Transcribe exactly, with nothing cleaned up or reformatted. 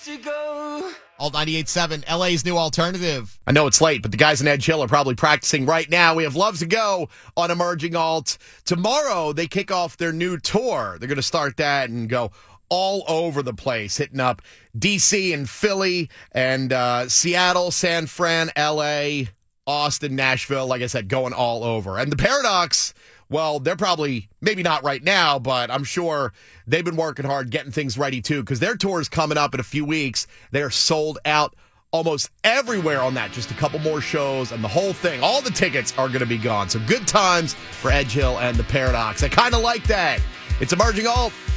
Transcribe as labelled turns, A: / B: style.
A: To go.
B: Alt ninety-eight point seven, L A's new alternative.
C: I know it's late, but the guys in Edge Hill are probably practicing right now. We have Love to Go on Emerging Alt. Tomorrow, they kick off their new tour. They're going to start that and go all over the place, hitting up D C and Philly and uh, Seattle, San Fran, L A, Austin, Nashville. Like I said, going all over. And the Paradox, well, they're probably, maybe not right now, but I'm sure they've been working hard getting things ready too, because their tour is coming up in a few weeks. They're sold out almost everywhere on that. Just a couple more shows and the whole thing. All the tickets are going to be gone. So good times for Edge Hill and the Paradox. I kind of like that. It's Emerging Alt.